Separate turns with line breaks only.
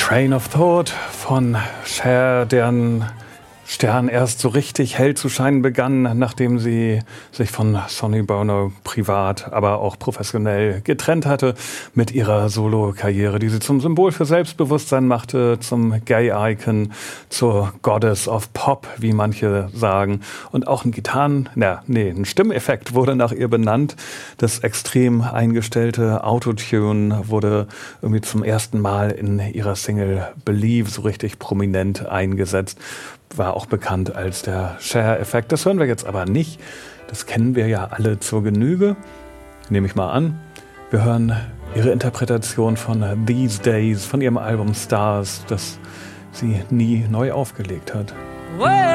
Train of Thought von Cher, deren Stern erst so richtig hell zu scheinen begann, nachdem sie sich von Sonny Bono privat, aber auch professionell getrennt hatte mit ihrer Solo-Karriere, die sie zum Symbol für Selbstbewusstsein machte, zum Gay-Icon, zur Goddess of Pop, wie manche sagen. Und auch ein Stimmeffekt wurde nach ihr benannt. Das extrem eingestellte Autotune wurde irgendwie zum ersten Mal in ihrer Single Believe so richtig prominent eingesetzt. War auch bekannt als der Cher-Effekt. Das hören wir jetzt aber nicht. Das kennen wir ja alle zur Genüge. Nehme ich mal an. Wir hören ihre Interpretation von These Days, von ihrem Album Stars, das sie nie neu aufgelegt hat.